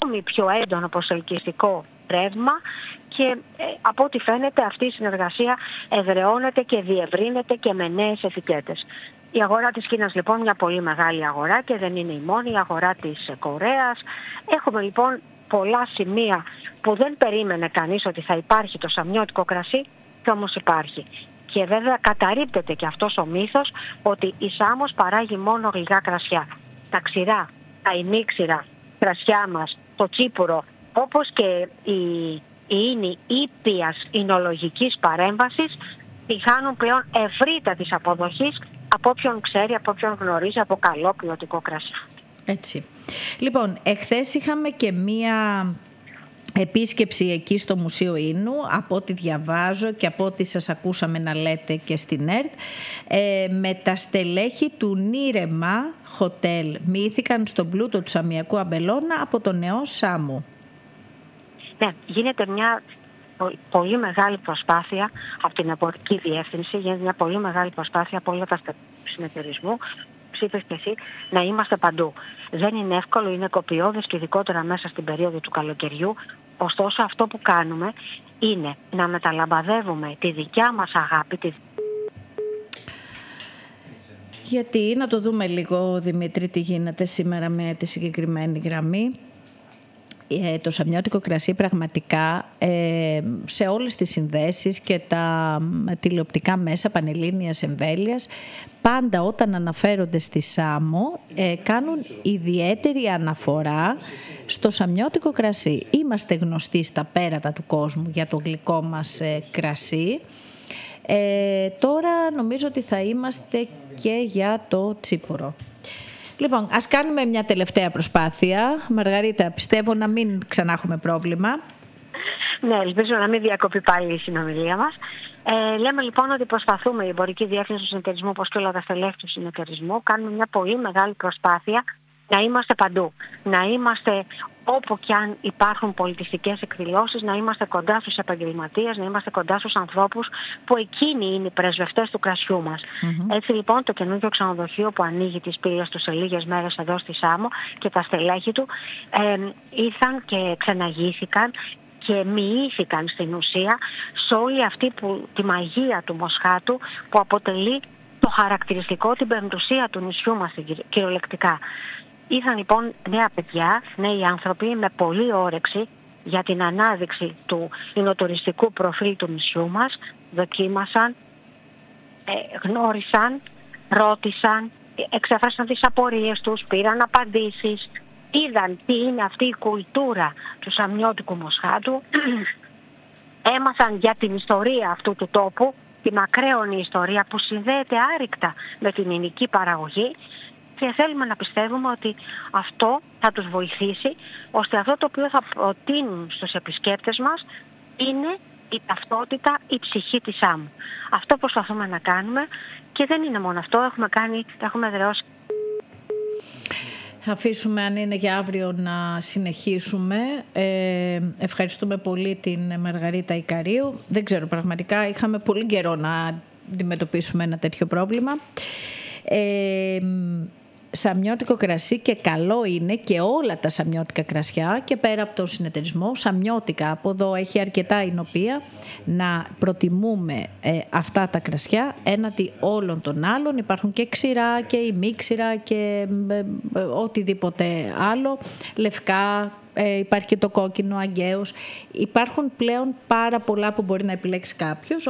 ακόμη πιο έντονο προσελκυστικό ρεύμα και από ό,τι φαίνεται αυτή η συνεργασία εδραιώνεται και διευρύνεται και με νέες ετικέτες. Η αγορά της Κίνας λοιπόν μια πολύ μεγάλη αγορά και δεν είναι η μόνη, η αγορά της Κορέας. Έχουμε λοιπόν πολλά σημεία που δεν περίμενε κανείς ότι θα υπάρχει το σαμιώτικο κρασί και όμως υπάρχει. Και βέβαια καταρρίπτεται και αυτός ο μύθος ότι η Σάμος παράγει μόνο γλυκά κρασιά. Τα ξηρά, τα ημίξηρα κρασιά μας, το τσίπουρο, όπως και η ίνη ήπιας εινολογικής παρέμβασης, τη χάνουν πλέον ευρύτατης αποδοχής από όποιον ξέρει, από όποιον γνωρίζει από καλό ποιοτικό κρασί. Έτσι. Λοιπόν, εχθές είχαμε και μία επίσκεψη εκεί στο Μουσείο Ίνου, από ό,τι διαβάζω και από ό,τι σας ακούσαμε να λέτε και στην ΕΡΤ, με τα στελέχη του Νίρεμα Hotel. Μοιήθηκαν στον πλούτο του Σαμιακού Αμπελώνα από το νεό Σάμο. Ναι, γίνεται μια πολύ μεγάλη προσπάθεια από την εμπορική διεύθυνση, γίνεται μια πολύ μεγάλη προσπάθεια από όλα τα στελέχη του συνεταιρισμού, είπες και εσύ, να είμαστε παντού. Δεν είναι εύκολο, είναι κοπιώδες και ειδικότερα μέσα στην περίοδο του καλοκαιριού. Ωστόσο αυτό που κάνουμε είναι να μεταλαμπαδεύουμε τη δικιά μας αγάπη. Γιατί, να το δούμε λίγο Δημήτρη τι γίνεται σήμερα με τη συγκεκριμένη γραμμή. Το σαμιώτικο κρασί πραγματικά σε όλες τις συνδέσεις και τα τηλεοπτικά μέσα πανελλήνιας εμβέλειας πάντα όταν αναφέρονται στη Σάμο κάνουν ιδιαίτερη αναφορά στο σαμιώτικο κρασί. Είμαστε γνωστοί στα πέρατα του κόσμου για το γλυκό μας κρασί. Τώρα νομίζω ότι θα είμαστε και για το τσίπουρο. Λοιπόν, ας κάνουμε μια τελευταία προσπάθεια. Μαργαρίτα, πιστεύω να μην ξανά έχουμε πρόβλημα. Ναι, ελπίζω να μην διακοπεί πάλι η συνομιλία μας. Λέμε λοιπόν ότι προσπαθούμε, η εμπορική διεύθυνση του συνεταιρισμού, όπως και όλα τα στελέχη του συνεταιρισμού, κάνουμε μια πολύ μεγάλη προσπάθεια να είμαστε παντού. Να είμαστε όπου και αν υπάρχουν πολιτιστικές εκδηλώσεις, να είμαστε κοντά στους επαγγελματίες, να είμαστε κοντά στους ανθρώπους που εκείνοι είναι οι πρεσβευτές του κρασιού μας. Έτσι λοιπόν το καινούργιο ξενοδοχείο που ανοίγει τις πύλες του σε λίγες μέρες εδώ στη Σάμο και τα στελέχη του ήρθαν και ξεναγήθηκαν και μοιήθηκαν στην ουσία σε όλη αυτή τη μαγεία του Μοσχάτου που αποτελεί το χαρακτηριστικό, την πεμπτουσία του νησιού μας κυριολεκτικά. Ήρθαν λοιπόν νέα παιδιά, νέοι άνθρωποι με πολλή όρεξη για την ανάδειξη του εινοτουριστικού προφίλ του νησιού μας, δοκίμασαν, γνώρισαν, ρώτησαν, εξέφρασαν τις απορίες τους, πήραν απαντήσεις, είδαν τι είναι αυτή η κουλτούρα του σαμιώτικου Μοσχάτου, έμαθαν για την ιστορία αυτού του τόπου, τη μακραίωνη ιστορία που συνδέεται άρρηκτα με την ινική παραγωγή και θέλουμε να πιστεύουμε ότι αυτό θα τους βοηθήσει ώστε αυτό το οποίο θα προτείνουν στους επισκέπτες μας είναι η ταυτότητα, η ψυχή της Σάμου. Αυτό προσπαθούμε να κάνουμε και δεν είναι μόνο αυτό, έχουμε εδραιώσει. Θα αφήσουμε αν είναι για αύριο να συνεχίσουμε. Ευχαριστούμε πολύ την Μαργαρίτα Ικαρίου. Δεν ξέρω πραγματικά, είχαμε πολύ καιρό να αντιμετωπίσουμε ένα τέτοιο πρόβλημα. Σαμιώτικο κρασί και καλό είναι και όλα τα σαμιώτικα κρασιά και πέρα από το συνεταιρισμό σαμιώτικα από εδώ έχει αρκετά εινοπία να προτιμούμε αυτά τα κρασιά έναντι όλων των άλλων. Υπάρχουν και ξηρά και ημίξηρα και οτιδήποτε άλλο, λευκά, υπάρχει και το κόκκινο, αγκαίος. Υπάρχουν πλέον πάρα πολλά που μπορεί να επιλέξει κάποιος.